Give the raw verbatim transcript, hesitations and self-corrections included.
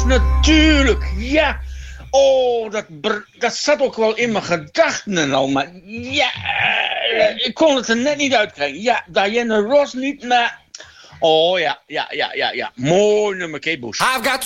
natuurlijk. Ja. Oh, dat, br- dat zat ook wel in mijn gedachten en al. Maar ja, uh, ik kon het er net niet uitkrijgen. Ja, Diana Ross niet, maar... Oh ja, ja, ja, ja, ja. Mooi nummer, Kate Bush. I've got